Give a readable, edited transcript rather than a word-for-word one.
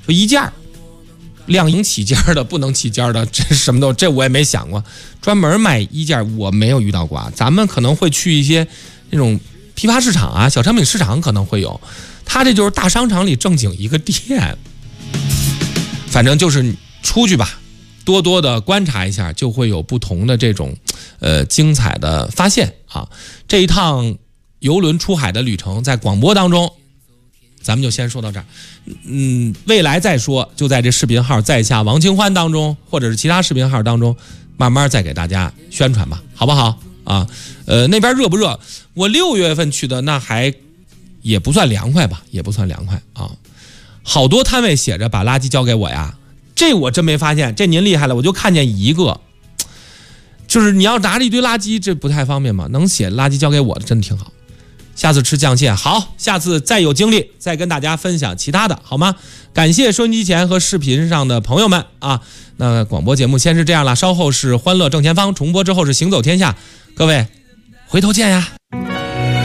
就一件量营起件的不能起件的，这什么这我也没想过。专门卖一件我没有遇到过啊。咱们可能会去一些那种批发市场啊、小商品市场可能会有，他这就是大商场里正经一个店。反正就是出去吧，多多的观察一下，就会有不同的这种精彩的发现啊。这一趟游轮出海的旅程，在广播当中。咱们就先说到这儿，未来再说，就在这视频号在下王清欢当中，或者是其他视频号当中，慢慢再给大家宣传吧，好不好啊？那边热不热？我6月份去的，那还也不算凉快吧，也不算凉快啊。好多摊位写着把垃圾交给我呀，这我真没发现，这您厉害了，我就看见一个，就是你要拿着一堆垃圾，这不太方便嘛，能写垃圾交给我的真挺好。下次吃酱蟹，好，下次再有精力再跟大家分享其他的，好吗？感谢收音机前和视频上的朋友们啊！那广播节目先是这样了，稍后是欢乐正前方，重播之后是行走天下，各位回头见呀。